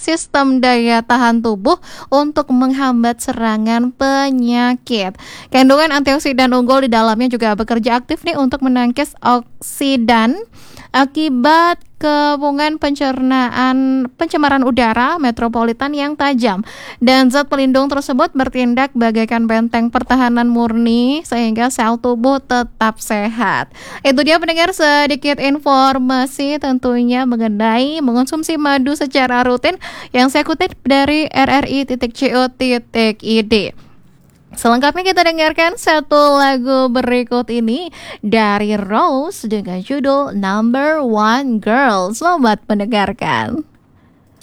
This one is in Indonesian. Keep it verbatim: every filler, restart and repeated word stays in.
sistem daya tahan tubuh untuk menghambat serangan penyakit. Kandungan antioksidan unggul di dalamnya juga bekerja aktif nih untuk menangkis oksidan akibat kepungan pencernaan pencemaran udara metropolitan yang tajam, dan zat pelindung tersebut bertindak bagaikan benteng pertahanan murni sehingga sel tubuh tetap sehat. Itu dia pendengar sedikit informasi tentunya mengenai mengonsumsi madu secara rutin yang saya kutip dari r r i titik co titik i d. Selengkapnya kita dengarkan satu lagu berikut ini dari Rose dengan judul Number One Girl. Selamat mendengarkan.